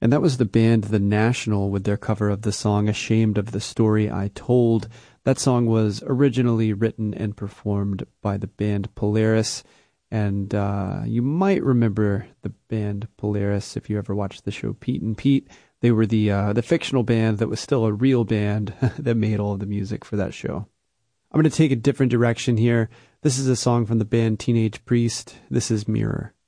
And that was the band The National with their cover of the song Ashamed of the Story I Told. That song was originally written and performed by the band Polaris. And you might remember the band Polaris if you ever watched the show Pete and Pete. They were the fictional band that was still a real band that made all of the music for that show. I'm going to take a different direction here. This is a song from the band Teenage Priest. This is Mirror.